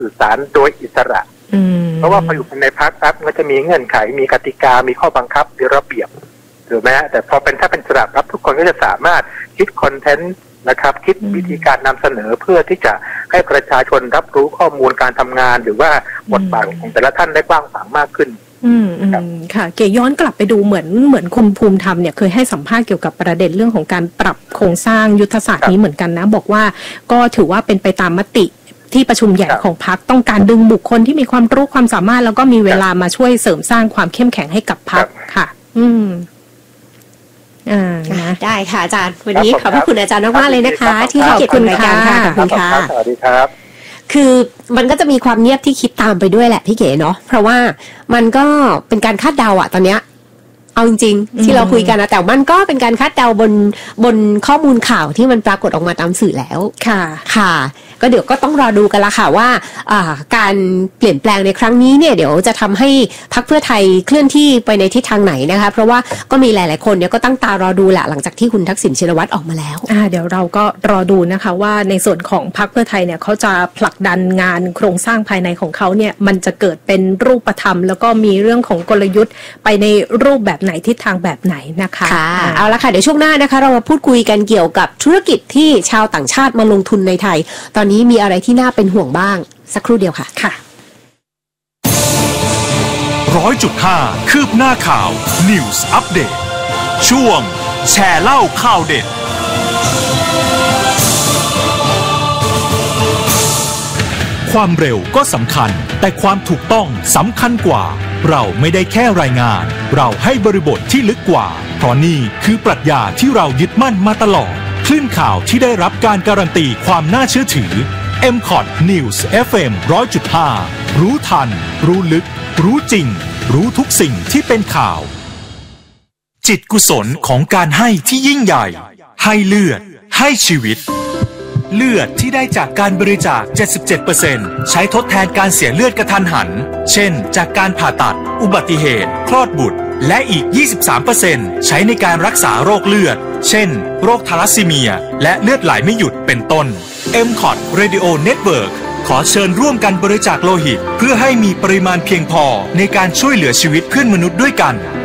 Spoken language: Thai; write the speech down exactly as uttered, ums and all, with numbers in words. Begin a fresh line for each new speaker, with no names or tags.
สื่อสารโดยอิสระเพราะว่าพออยู่ในพรรคปั๊บก็จะมีเงื่อนไขมีกติกามีข้อบังคับมีระเบียบถูกไหมแต่พอเป็นถ้าเป็นอิสระปั๊บทุกคนก็จะสามารถคิดคอนเทนต์นะครับคิดวิธีการนำเสนอเพื่อที่จะให้ประชาชนรับรู้ข้อมูลการทำงานหรือว่าบทบาทของแต่ละท่านได้กว้างขวางมากขึ้น
อืมอืมค่ะเก๋ย้อนกลับไปดูเหมือนเหมือนคุณภูมิธรรมเนี่ยเคยให้สัมภาษณ์เกี่ยวกับประเด็นเรื่องของการปรับโครงสร้างยุทธศาสตร์นี้เหมือนกันนะบอกว่าก็ถือว่าเป็นไปตามมติที่ประชุมใหญ่ของพรรคต้องการดึงบุคคลที่มีความรู้ความสามารถแล้วก็มีเวลามาช่วยเสริมสร้างความเข้มแข็งให้กับพรรคค่ะอืมอ่า
ได้ค่ะอาจารย์วันนี้ขอบพระคุณอาจารย์มากๆเลยนะคะที่ให้เกียรติรายการค่ะขอบคุณค่ะ
สวัสดีครับ
คือมันก็จะมีความเงียบที่คิดตามไปด้วยแหละพี่เก๋เนาะเพราะว่ามันก็เป็นการคาดเดาอะตอนเนี้ยเอาจริงๆที่เราคุยกันนะแต่มันก็เป็นการคาดเดาบนบนข้อมูลข่าวที่มันปรากฏออกมาตามสื่อแล้ว
ค่ะ
ค่ะก็เดี๋ยวก็ต้องรอดูกันละค่ะว่าการเปลี่ยนแปลงในครั้งนี้เนี่ยเดี๋ยวจะทำให้พรรคเพื่อไทยเคลื่อนที่ไปในทิศทางไหนนะคะเพราะว่าก็มีหลายๆคนเนี่ยก็ตั้งตารอดูแหละหลังจากที่คุณทักษิณชินวัตรออกมาแล้ว
อ่าเดี๋ยวเราก็รอดูนะคะว่าในส่วนของพรรคเพื่อไทยเนี่ยเขาจะผลักดันงานโครงสร้างภายในของเขาเนี่ยมันจะเกิดเป็นรูปธรรมแล้วก็มีเรื่องของกลยุทธ์ไปในรูปแบบไหนทิศทางแบบไหนนะคะ
ค่ะเอาละค่ะเดี๋ยวช่วงหน้านะคะเรามาพูดคุยกันเกี่ยวกับธุรกิจที่ชาวต่างชาติมาลงทุนในไทยตอนนี้มีอะไรที่น่าเป็นห่วงบ้างสักครู่เดียวค่ะ
ค่ะ
ร้อยจุดห้าคืบหน้าข่าว News Update ช่วงแชร์เล่าข่าวเด็ดความเร็วก็สำคัญแต่ความถูกต้องสำคัญกว่าเราไม่ได้แค่รายงานเราให้บริบทที่ลึกกว่าเพราะนี่คือปรัชญาที่เรายึดมั่นมาตลอดคลื่นข่าวที่ได้รับการการันตีความน่าเชื่อถือ เอ็ม คอท News เอฟ เอ็ม หนึ่งร้อยจุดห้า รู้ทันรู้ลึกรู้จริงรู้ทุกสิ่งที่เป็นข่าวจิตกุศลของการให้ที่ยิ่งใหญ่ให้เลือดให้ชีวิตเลือดที่ได้จากการบริจาค เจ็ดสิบเจ็ดเปอร์เซ็นต์ ใช้ทดแทนการเสียเลือดกระทันหันเช่นจากการผ่าตัดอุบัติเหตุคลอดบุตรและอีก ยี่สิบสามเปอร์เซ็นต์ ใช้ในการรักษาโรคเลือดเช่นโรคทาลัสซีเมียและเลือดไหลไม่หยุดเป็นต้น เอ็ม คอท Radio Network ขอเชิญร่วมกันบริจาคโลหิตเพื่อให้มีปริมาณเพียงพอในการช่วยเหลือชีวิตเพื่อนมนุษย์ด้วยกัน